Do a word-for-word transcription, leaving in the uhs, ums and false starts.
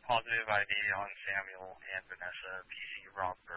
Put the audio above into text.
positive I D on Samuel and Vanessa, P C Rob